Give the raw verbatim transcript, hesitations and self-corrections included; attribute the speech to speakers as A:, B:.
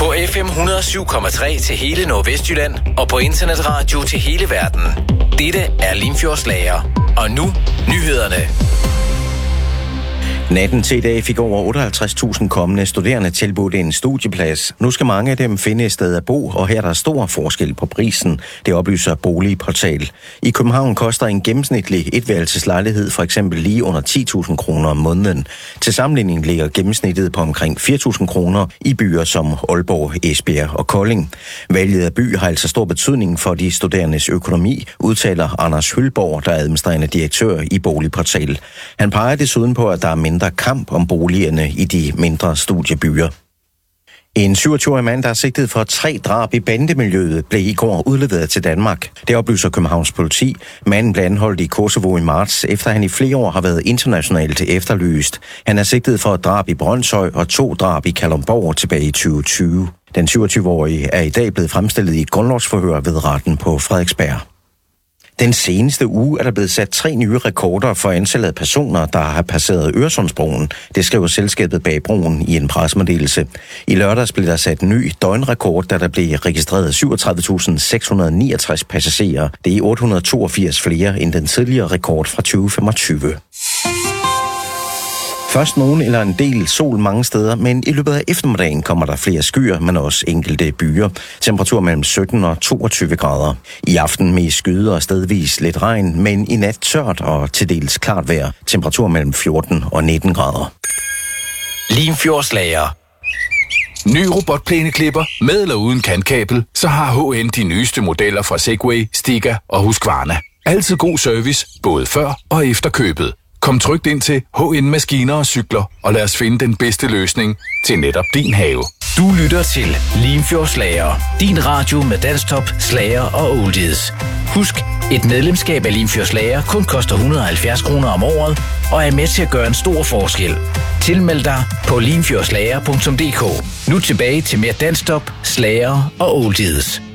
A: På F M et hundrede og syv komma tre til hele Nordvestjylland og på internetradio til hele verden. Dette er Limfjordslager. Og nu, nyhederne.
B: Natten til i dag fik over otteoghalvtreds tusind kommende studerende tilbudt en studieplads. Nu skal mange af dem finde et sted at bo, og her er der stor forskel på prisen. Det oplyser Boligportal. I København koster en gennemsnitlig etværelseslejlighed for eksempel lige under ti tusind kroner om måneden. Til sammenligning ligger gennemsnittet på omkring fire tusind kroner i byer som Aalborg, Esbjerg og Kolding. Valget af by har altså stor betydning for de studerendes økonomi, udtaler Anders Hølborg, der er administrerende direktør i Boligportal. Han peger desuden på, at der er mindre kamp om boligerne i de mindre studiebyer. En syvogtyve-årig mand, der er sigtet for tre drab i bandemiljøet, blev i går udleveret til Danmark. Det oplyser Københavns politi. Manden blev anholdt i Kosovo i marts, efter han i flere år har været internationalt efterlyst. Han er sigtet for et drab i Brønshøj og to drab i Kalundborg tilbage i tyve tyve. Den syvogtyve-årige er i dag blevet fremstillet i et grundlovsforhør ved retten på Frederiksberg. Den seneste uge er der blevet sat tre nye rekorder for antallet af personer, der har passeret Øresundsbroen. Det skriver selskabet bag broen i en pressemeddelelse. I lørdags blev der sat en ny døgnrekord, da der blev registreret syvogtredive tusind seks hundrede niogtres passagerer. Det er otte hundrede toogfirs flere end den tidligere rekord fra tyve femogtyve. Først nogen eller en del sol mange steder, men i løbet af eftermiddagen kommer der flere skyer, men også enkelte byer. Temperatur mellem sytten og toogtyve grader. I aften med skyder og stedvis lidt regn, men i nat tørt og til dels klart vejr. Temperatur mellem fjorten og nitten grader.
A: Limfjordslager.
C: Ny robotplæneklipper med eller uden kantkabel, så har H N de nyeste modeller fra Segway, Stiga og Husqvarna. Altid god service, både før og efter købet. Kom trygt ind til H N Maskiner og Cykler, og lad os finde den bedste løsning til netop din have.
A: Du lytter til Limfjordslager. Din radio med danstop, slager og oldies. Husk, et medlemskab af Limfjordslager kun koster et hundrede og halvfjerds kroner om året, og er med til at gøre en stor forskel. Tilmeld dig på limfjordslager punktum d k. Nu tilbage til mere danstop, slager og oldies.